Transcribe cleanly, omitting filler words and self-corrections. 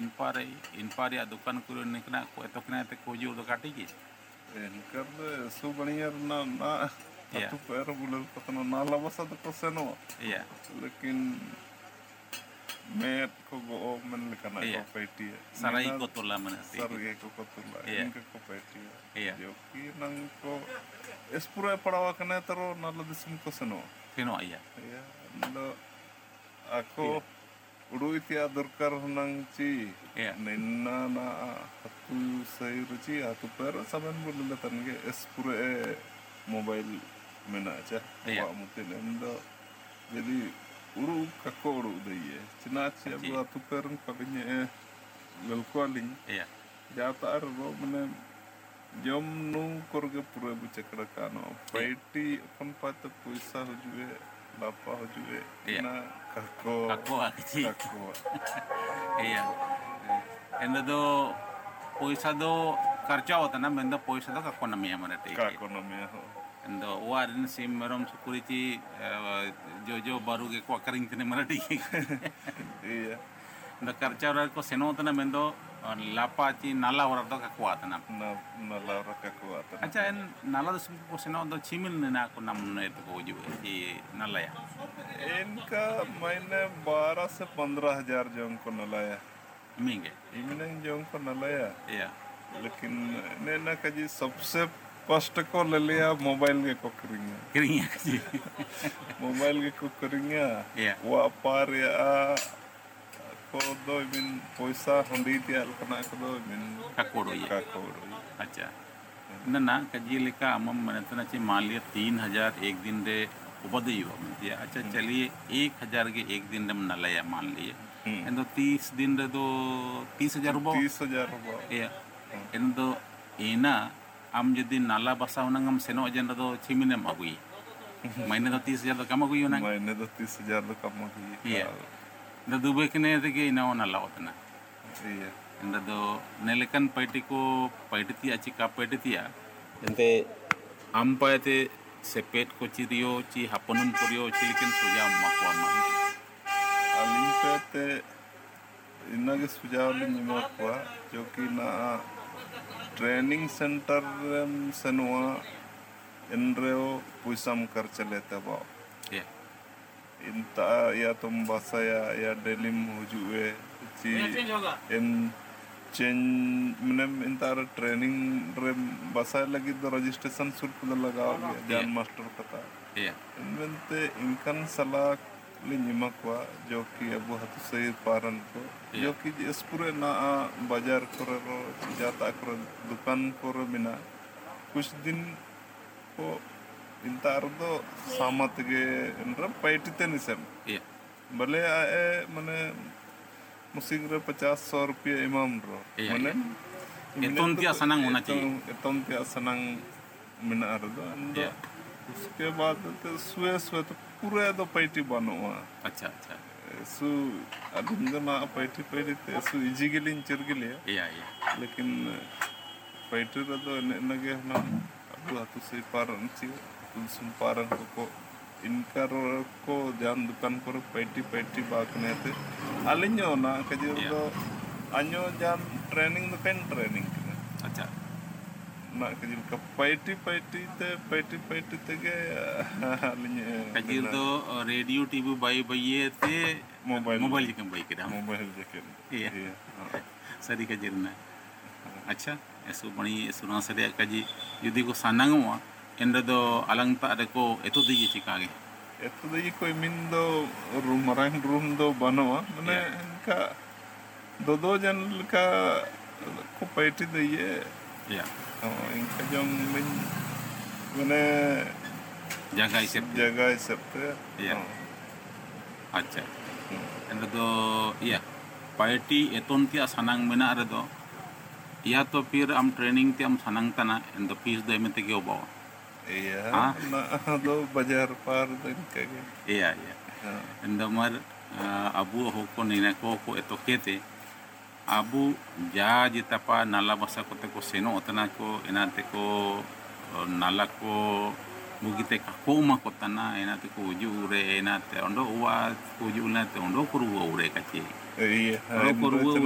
इनपार या दुकान को निकना को तो कना ते को जो काटी की इनकर सु बढ़िया ना ना तो पैर बुलल पतना ना लबसा तो कोसेनो या लेकिन मैं को गो मन लिखना को पेटी सराई को तोला मन सरगे को तोला इनके को पेटी जो कि नंग को इस पूरे पड़ावा कने तरो नाल दिसम को सनो फिनो या no ako udu itia dorkar hunang ci nenna na hatu sayur ci atu per saban bulatan ge espure mobile mena aja wa mutin endo jadi udu kako udu deye cina ci abu atu per pabinya lelkualing jata arbo mene jom nu korge pura bu cakrakano paiti kon pat puisa hujue lapa hujue na kako akci iya endo do puisa do karcha hota na mendo puisa do kako namanya mana te kako namanya endo warin sim merom security jo baru ge ko akaring tene mana te iya endo karcha ora ko seno tana mendo lapa ci nala ora do kako atana nala ora kako atana acha en nala do sim ko seno do chimil na ko nam ne to ko ju ci nala ya इनका महीने 12 से 15,000 जों को नलाया मिंगे इमने जों को नलाया या लेकिन ने ना कजी सबसे फर्स्ट को ले लिया मोबाइल के को करेंगे जी मोबाइल के को करेंगे वो पार या को दो बिन पैसा हंडी दिया कना को दो बिन काकोड़ो अच्छा ना कजी लेका अमम मनतना ची मान लिया 3,000 एक दिन दे उपदेव अच्छा चलिए 1,000 के एक दिन में नलाया मान लिए एंदो 30 दिन रे दो 30,000 रुपये 30,000 रुपये या एंदो एना आम जदी नाला बसा उनंगम सेनो जन दो छिमिने मगुई महीने दो 30,000 तो कम गई ना महीने दो 30,000 तो कम गई या द दुबे कने के इना नाला होतना iya एंदो दो नेलेकन पैटी अच्छी का पैटी एंते आम पाते sepet ko cirio ci haponum korio cilikin suja makwa alim pete inage suja lin makwa जो कि ना ट्रेनिंग सेंटर सनवा इनरेओ पुसम कर चले तब इंता या तुम बसाया या डेलिम हुजुए ची इन चेंज मैंने इंतार ट्रेनिंग रे बसा लगी तो रजिस्ट्रेशन शुल्क लगाओ जान मास्टर कता इनमें इनकन सलाह लिनिमकवा जो कि अब हतु सही पारन को जो कि इस पूरे ना बाजार करे रो जाता करे दुकान करे बिना कुछ दिन को इंतार दो सामत के इंद्र पैटिते निसम भले आए मने मुसिगरे 50-100 रुपये इमाम रो मने एतोंतिया सनंग होना चाहिए एतोंतिया सनंग मिना रदो उसके बाद तो सुए तो पूरे तो पैटी बनवा अच्छा सु अदंगना पैटी ते सु इजी के लिए चर के लिए या लेकिन पैटी रदो नगे ना अब हाथ से पारन ची सुन पारन को इनकर को जान दुकान पर पैटी बाकने थे अलिन्यो ना कजी तो अन्यो जान ट्रेनिंग तो पेन ट्रेनिंग अच्छा ना कजी का पैटी ते के अलिन्यो कजी तो रेडियो टीवी बाई ते मोबाइल के बाई के मोबाइल के सरी कजी ना अच्छा ऐसो बणी सुना सरिया कजी यदि को सानंगवा एंड दो अलंगता को एतो दी चिकागे एतो दी कोई मिन दो रूम दो बनवा माने इनका दो जन का को पैटी दइए या इनका जम मिन माने जगह हिसाब या अच्छा एंड दो या पैटी एतोंतिया सनंग मेना रे दो या तो फिर हम ट्रेनिंग ते हम सनंग तना एंड द फीस दे में ते के बावा iya na do bajar par dan kage iya endamar abu hoko nina ko etokete abu jaji tapa nala basa kote ko seno otana ko enate ko nala ko mugite ka koma kotana enate ko ujure enate ondo wa ujulna te ondo kuru ure kachi iya